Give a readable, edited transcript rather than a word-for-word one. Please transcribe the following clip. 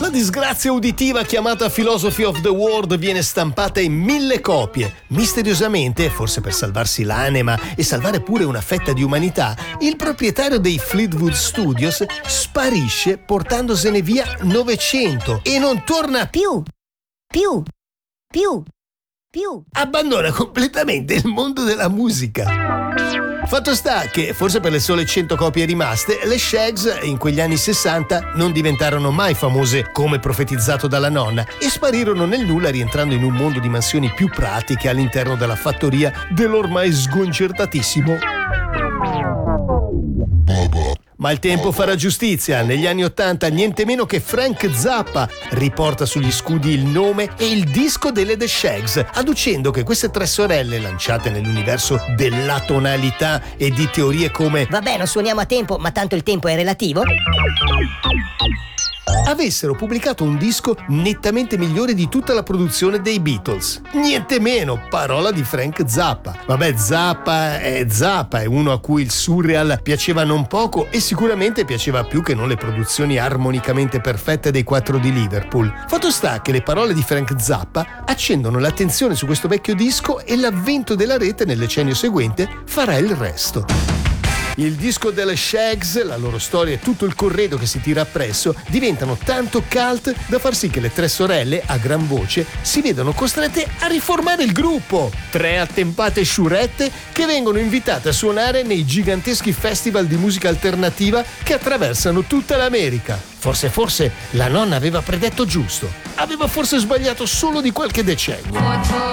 La disgrazia uditiva chiamata Philosophy of the World viene stampata in 1000 copie. Misteriosamente, forse per salvarsi l'anima e salvare pure una fetta di umanità, il proprietario dei Fleetwood Studios sparisce portandosene via 900 e non torna Più. Abbandona completamente il mondo della musica. Fatto sta che, forse per le sole 100 copie rimaste, le Shags in quegli anni 60 non diventarono mai famose come profetizzato dalla nonna e sparirono nel nulla, rientrando in un mondo di mansioni più pratiche all'interno della fattoria dell'ormai sconcertatissimo. Ma il tempo farà giustizia. Negli anni 80 niente meno che Frank Zappa riporta sugli scudi il nome e il disco delle The Shags, adducendo che queste tre sorelle, lanciate nell'universo della tonalità e di teorie come Vabbè, non suoniamo a tempo, ma tanto il tempo è relativo. avessero pubblicato un disco nettamente migliore di tutta la produzione dei Beatles. Niente meno, parola di Frank Zappa. Vabbè, Zappa è uno a cui il surreal piaceva non poco e sicuramente piaceva più che non le produzioni armonicamente perfette dei quattro di Liverpool. Fatto sta che le parole di Frank Zappa accendono l'attenzione su questo vecchio disco e l'avvento della rete nel decennio seguente farà il resto. Il disco delle Shags, la loro storia e tutto il corredo che si tira appresso diventano tanto cult da far sì che le tre sorelle, a gran voce, si vedano costrette a riformare il gruppo. Tre attempate sciurette che vengono invitate a suonare nei giganteschi festival di musica alternativa che attraversano tutta l'America. Forse la nonna aveva predetto giusto. Aveva forse sbagliato solo di qualche decennio.